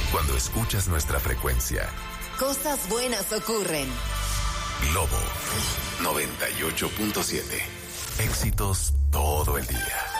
Cuando escuchas nuestra frecuencia, cosas buenas ocurren. Globo 98.7. Éxitos todo el día.